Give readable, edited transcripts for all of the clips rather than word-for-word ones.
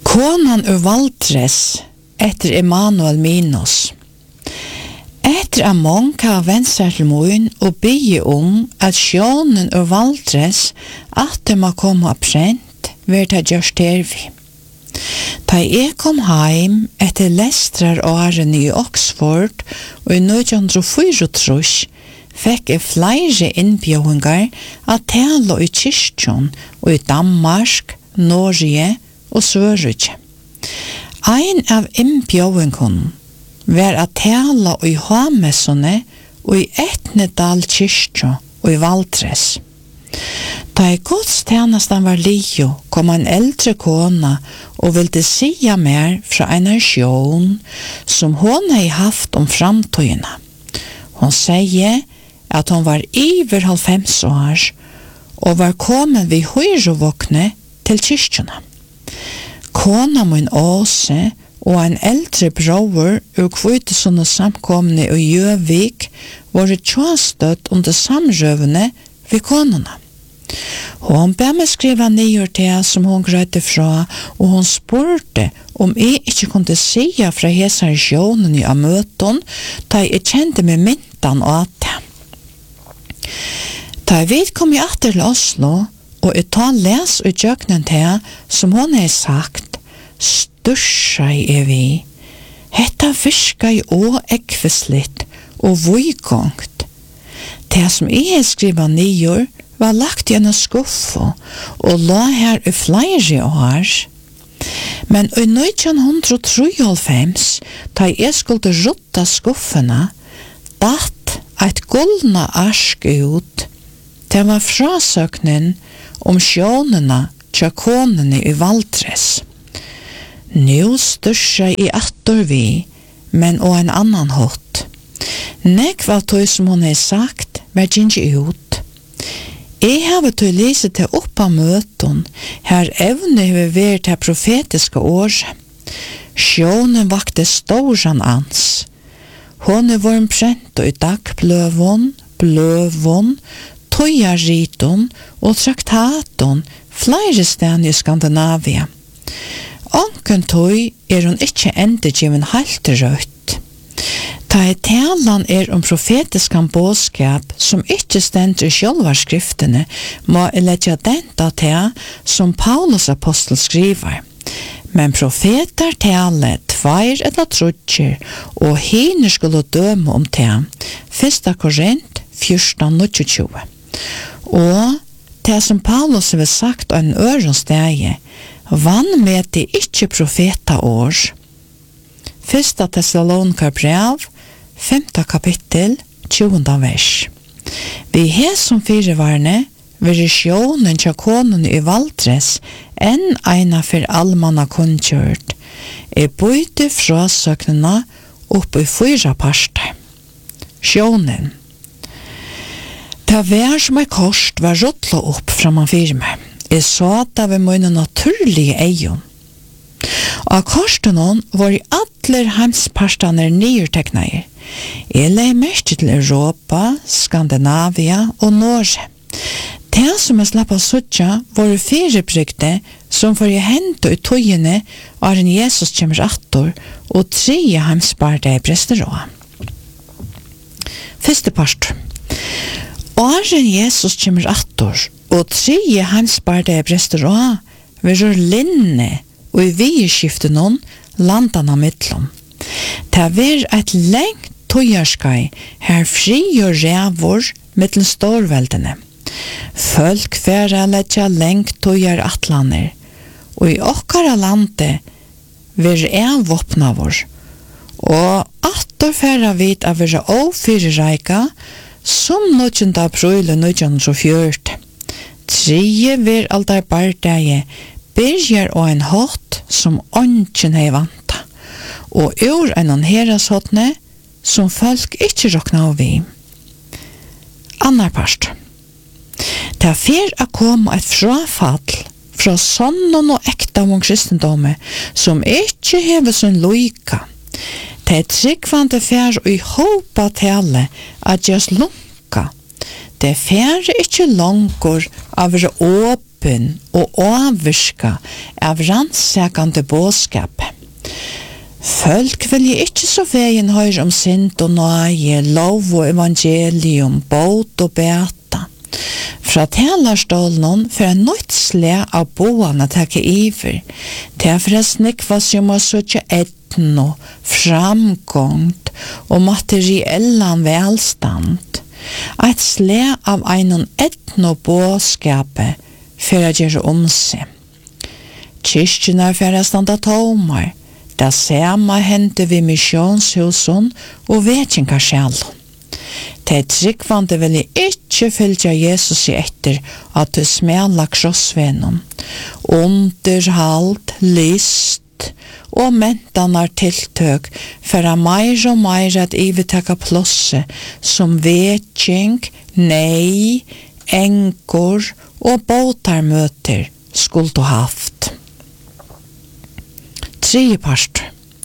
Konan ur Valtres etter Emanuel Minos. Etter at mange har vendt seg til moen og bygge at sjånen ur Valtres at de må komme opp brent, vil ta gjørst dervi. Da jeg kom heim etter lestrar åren i Oxford og i 1934 fikk jeg flere innbjøringar at tale i kyrkjon og i Danmark, Norge og Sverige. Ein av innbjøringene var at tale i Hamessone og i Etnedal kyrkjo og i Valtres. Da i godstjenesten var lijo, kom en eldre kona og ville sia mer fra en sjån som hon hei haft om framtøyene. Hon sier at hon var iver 90 år og var kommet vid høyrovåkne til kyrkjene. Kona min Åse og en eldre bror ur Kvitesund samkomne i Gjøvik var tjåstøtt under samrøvene ved konene. Hon ber meg skrive nyer til som hon grøyte fra, og hon spurte om jeg ikke kunne sige fra hesarjonen i møten, da jeg kjente med myntan og at det. Da jeg kom jeg atter til Oslo, og jeg tar les ut jøknen til som hon har sagt, større er vi. Hetta virka i å ekvislitt og vuigongt. Det som jeg har skrivet nyer, var lagt i en skuffe og la her i flere år. Men i 1993, da jeg skulle rutta skuffene, datt et gullna arsk ut. Det var frasøknen om sjånene til konene i Valtres. Nå større i atter vi, men og en annan hot. Nekva tog som hun har sagt, var ikke ut. Jeg har til lese til oppa møten, her evne har vært til profetiske år. Sjånen vakte storan ans. Hon er vorm brent og i dagbløvon, tøyariton og traktaton flere steder i Skandinavia. Onken tøy er hun ikke endegjeven helt rødt. Ta i talan om profetiskan bådskap som ikke stender i sjølvarskriftene, må letja denta til som Paulus apostel skriver. Men profeter tale 2 eller 3, og hine skulle døme om til 1. Korint 14:29. Og det som Paulus har sagt av en ørensteg, vann med det ikke profeta år. 1. Thessalonika brev, 5. kapittel, 20. vers. Vi har som firevarne, vil sjånen til konen i Valtres enn eina for allmanna kunnkjørt. Bøyde fra søknena opp i 4 parter. Sjånen. Det var som kost var ruttla opp fra man firme. Jeg så det ved mine naturlige eion. Av korsten var i alle heimsparstene nyrtekneier. Jeg lei mest til Europa, Skandinavia og Norge. Det som jeg slapp av suttja var 4 brygde som får i hente ut tøyene av en Jesus kommer attor og 3 heimsparter i Presteråa. Første part. Åren Jesus kommer attor og 3 heimsparter i Presteråa vil linne og i vidskiften noen landene mittlom. Det var et lengt tøyerskai her fri og rævor mittel storveldene. Folk færa letja lengt tøyer atlaner, og i okkara lande vil våpna vår. Og atter færa vid av vera ofyrreika som 19. april 1924. 3 vil aldar bardeie byrjar og en hot som ongen hei vanta, og ur en herashotne som folk ikke råkna av vi. Annar part. Det fer å komme et frafall fra sonnen og ekta om kristendomme som ikke hever sin loika. Det tryggvande fer og i håpa tale at just lunka. Det fer ikke langer av å gripin og avvirka av rannsakande båskap. Folk vil ikke så veien høyre om synd og nøye, lov og evangelium, båt og beta. Fra talarstolen for en nytt sle av boene takke iver, til for en snikva som har søtje etno, framgångt og materiellan velstand. Et sle av einen etno båskape for å gjøre om seg. Kyrkjene for å standa tomar, det samme hendte vi misjonshusen og vetjengarsjalen. Det tryggvande vil ikke fylgja Jesus i etter at du smela krossvenom. Underhald, list og mentanar tiltøk for å meir og meir at ivetaka plosse som vetjeng, nei, enkor og båtarmøter skulle du haft. 3. pastor.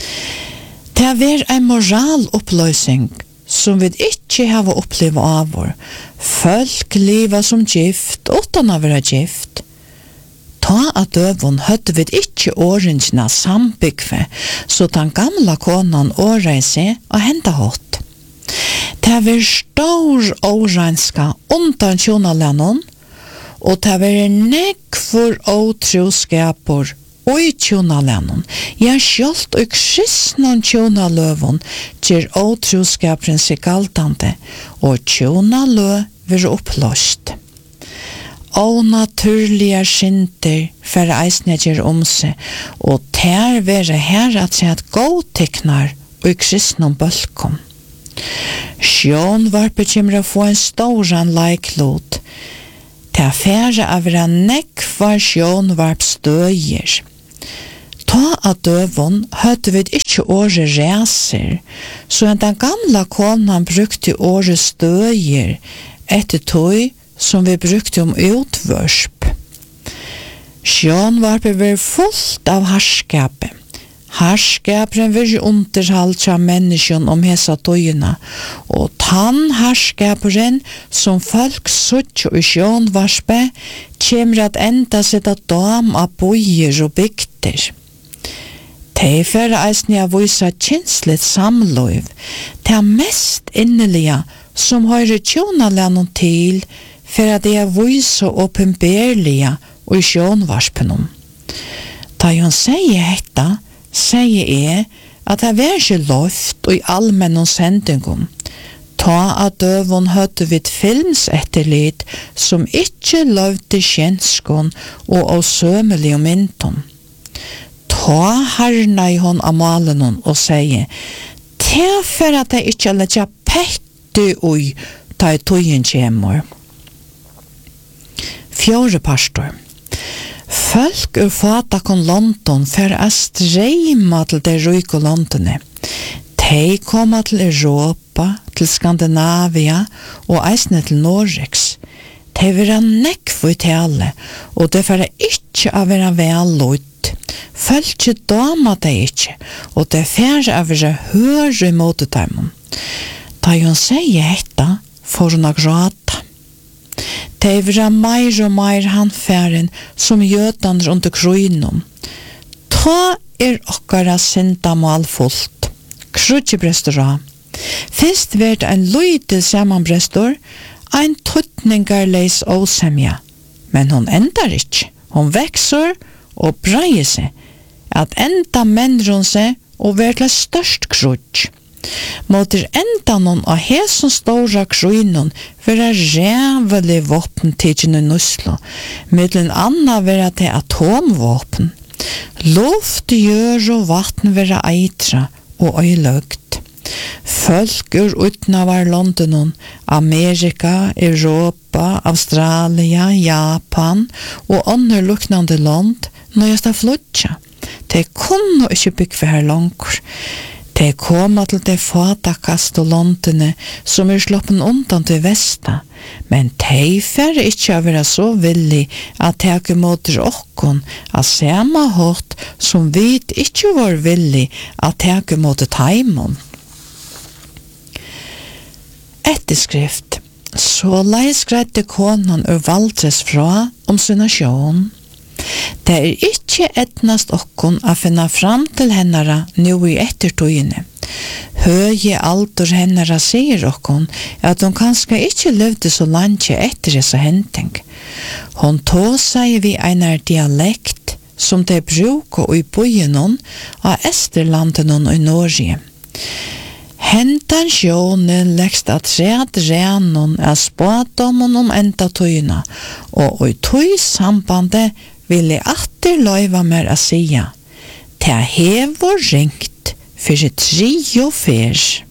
Det er en moraloppløsning som vi ikke har opplevd av vår. Folk lever som gift, utan å være gift. Ta at døven høtte vi ikke årensene sambygve, så den gamle konan året seg og hente hatt. Det er stor årenska undan tjonalennon, og det er nekfor åtroskaper og i tjonalennon. Jeg skjølt og kristnon tjonaløvon gjør åtroskaperen seg galtande, og tjonaløv vil oppløst. Og naturlige skinter for eisne gjør om seg, og ter være her at seg at godteknar og i kristnon bølkom. Sjån var bekymret få en storan leiklot, til affære av være nekvar sjånvarp støyer. Ta at døvun høtte vi ikke året reser, så enn den gamle konan brukte året støyer etter tøy som vi brukte om utvørsp. Sjånvarpet var fullt av harskapet. Harskaperen var underholdt av menneskene om hesa tøyene, og tann harskaperen som folk sutt og sjånvarpet kommer at enda sette dam av bøyer og bygder. Det for eisne å vise kjenslet samløyv, det mest innelige som høyre tjonalennom til, for at det vise åpenberlige og sjånvarspenom. Da hun sier dette, sier jeg at det var ikke lovt og i allmennom sendingom. Ta at døvun høtte vid filmsetterlid som ikke lovte kjenskon og avsømelig om intom. Ta harna i hon av malenon og sier, «Te for at jeg ikke letja petti ui, ta i tøyen kjemur.» 4. pastor. Folk fata kon London for å streima til de rike landene. De koma til Europa, til Skandinavia og eisne til Norrex. De vera nekvo i tale, og det for ikke å være vellut. Følge dama det ikke, og det færre av å høre imot dem. Da hun sier dette, får hun å gråta. Det er mer og mer handfæren som gjøtander under krøynom. Ta okkara synda malfullt. Krutjebrøstor av. Først vært en lydel samanbrøstor, en tøtningarleis åsemja. Men hun endar ikke. Hun vekser og breier seg. At enda menner hun seg og vært til størst krutj. Måter enda noen av hesen stora krøynon være rævelig våpen tidgjende nuslo, middelen anna være til atomvåpen. Luft, gjør og vatten være eitra og øyløgt. Folk utenavar London, Amerika, Europa, Australia, Japan og andre luknande land nøyest av flutja. De kunne ikke bygge her langt. De kom til de fatakaste landene som sloppen undan til Vesta, men de fer ikke å være så villig at teke mot okkon av samme hårt som vi ikke var villig at teke mot taimon. Etterskrift. Så leis greide konan ur Valdres fra om sinna sjån. Det ikke etnast okkon a finna fram til hennara nu i ettertøyene. Høye alder hennara sier okkon at hon kanskje ikke levde så langt etter dessa henting. Hon tåseg vi einar dialekt som de bruker i byen av Esterlanden i Norge. Hentan sjånen lekst at red renon av spådommen om enda tøyna, og i tøy sambandet vil jeg atter løyva mer å sia. Det hever ringt for 3 og 4.